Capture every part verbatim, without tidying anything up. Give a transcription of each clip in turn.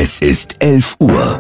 Es ist elf Uhr.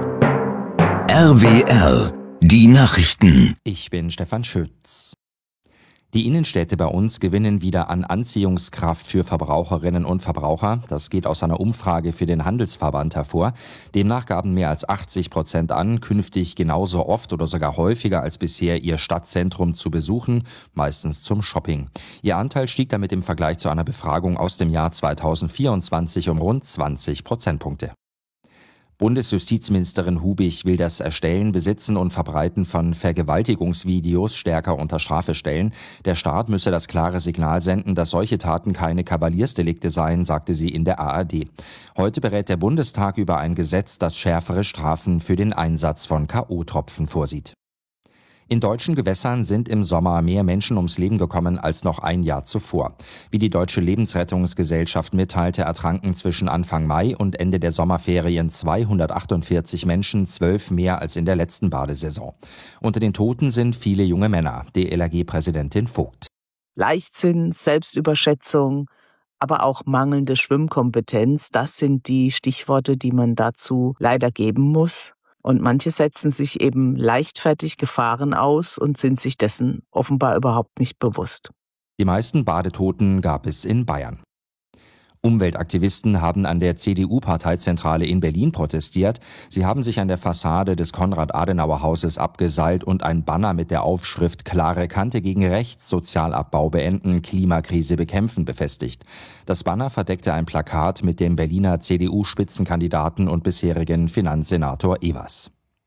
R W R, die Nachrichten. Ich bin Stefan Schütz. Die Innenstädte bei uns gewinnen wieder an Anziehungskraft für Verbraucherinnen und Verbraucher. Das geht aus einer Umfrage für den Handelsverband hervor. Demnach gaben mehr als achtzig Prozent an, künftig genauso oft oder sogar häufiger als bisher ihr Stadtzentrum zu besuchen, meistens zum Shopping. Ihr Anteil stieg damit im Vergleich zu einer Befragung aus dem Jahr zweitausendvierundzwanzig um rund zwanzig Prozentpunkte. Bundesjustizministerin Hubig will das Erstellen, Besitzen und Verbreiten von Vergewaltigungsvideos stärker unter Strafe stellen. Der Staat müsse das klare Signal senden, dass solche Taten keine Kavaliersdelikte seien, sagte sie in der A R D. Heute berät der Bundestag über ein Gesetz, das schärfere Strafen für den Einsatz von K O-Tropfen vorsieht. In deutschen Gewässern sind im Sommer mehr Menschen ums Leben gekommen als noch ein Jahr zuvor. Wie die Deutsche Lebensrettungsgesellschaft mitteilte, ertranken zwischen Anfang Mai und Ende der Sommerferien zweihundertachtundvierzig Menschen, zwölf mehr als in der letzten Badesaison. Unter den Toten sind viele junge Männer, D L R G-Präsidentin Vogt. Leichtsinn, Selbstüberschätzung, aber auch mangelnde Schwimmkompetenz, das sind die Stichworte, die man dazu leider geben muss. Und manche setzen sich eben leichtfertig Gefahren aus und sind sich dessen offenbar überhaupt nicht bewusst. Die meisten Badetoten gab es in Bayern. Umweltaktivisten haben an der C D U-Parteizentrale in Berlin protestiert. Sie haben sich an der Fassade des Konrad-Adenauer-Hauses abgeseilt und ein Banner mit der Aufschrift „Klare Kante gegen rechts, Sozialabbau beenden, Klimakrise bekämpfen" befestigt. Das Banner verdeckte ein Plakat mit dem Berliner C D U-Spitzenkandidaten und bisherigen Finanzsenator Evers.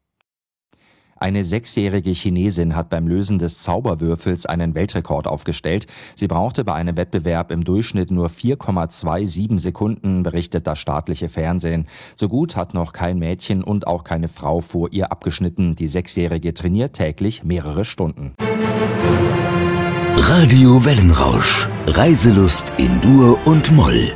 Eine sechsjährige Chinesin hat beim Lösen des Zauberwürfels einen Weltrekord aufgestellt. Sie brauchte bei einem Wettbewerb im Durchschnitt nur vier Komma siebenundzwanzig Sekunden, berichtet das staatliche Fernsehen. So gut hat noch kein Mädchen und auch keine Frau vor ihr abgeschnitten. Die Sechsjährige trainiert täglich mehrere Stunden. Radio Wellenrausch. Reiselust in Dur und Moll.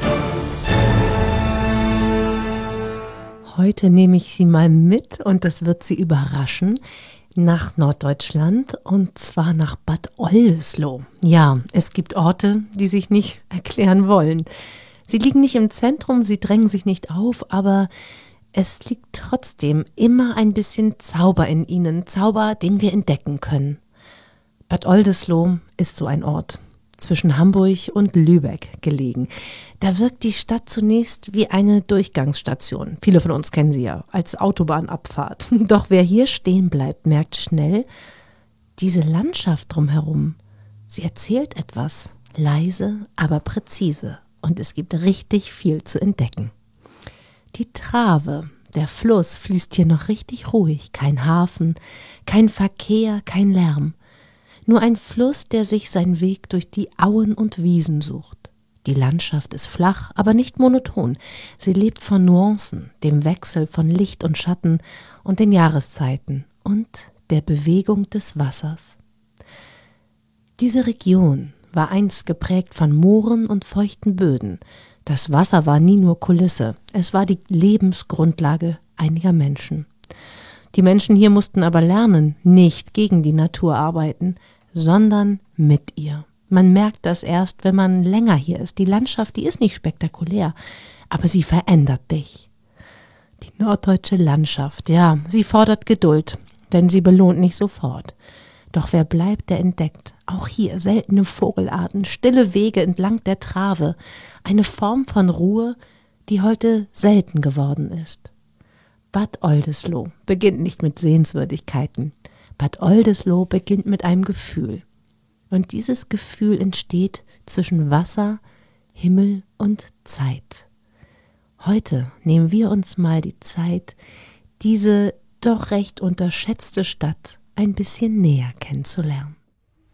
Heute nehme ich Sie mal mit und das wird Sie überraschen, nach Norddeutschland und zwar nach Bad Oldesloe. Ja, es gibt Orte, die sich nicht erklären wollen. Sie liegen nicht im Zentrum, sie drängen sich nicht auf, aber es liegt trotzdem immer ein bisschen Zauber in ihnen, Zauber, den wir entdecken können. Bad Oldesloe ist so ein Ort, zwischen Hamburg und Lübeck gelegen. Da wirkt die Stadt zunächst wie eine Durchgangsstation. Viele von uns kennen sie ja als Autobahnabfahrt. Doch wer hier stehen bleibt, merkt schnell, diese Landschaft drumherum, sie erzählt etwas, leise, aber präzise. Und es gibt richtig viel zu entdecken. Die Trave, der Fluss, fließt hier noch richtig ruhig. Kein Hafen, kein Verkehr, kein Lärm. Nur ein Fluss, der sich seinen Weg durch die Auen und Wiesen sucht. Die Landschaft ist flach, aber nicht monoton. Sie lebt von Nuancen, dem Wechsel von Licht und Schatten und den Jahreszeiten und der Bewegung des Wassers. Diese Region war einst geprägt von Mooren und feuchten Böden. Das Wasser war nie nur Kulisse, es war die Lebensgrundlage einiger Menschen. Die Menschen hier mussten aber lernen, nicht gegen die Natur arbeiten, sondern mit ihr. Man merkt das erst, wenn man länger hier ist. Die Landschaft, die ist nicht spektakulär, aber sie verändert dich. Die norddeutsche Landschaft, ja, sie fordert Geduld, denn sie belohnt nicht sofort. Doch wer bleibt, der entdeckt. Auch hier seltene Vogelarten, stille Wege entlang der Trave, eine Form von Ruhe, die heute selten geworden ist. Bad Oldesloe beginnt nicht mit Sehenswürdigkeiten. Bad Oldesloe beginnt mit einem Gefühl. Und dieses Gefühl entsteht zwischen Wasser, Himmel und Zeit. Heute nehmen wir uns mal die Zeit, diese doch recht unterschätzte Stadt ein bisschen näher kennenzulernen.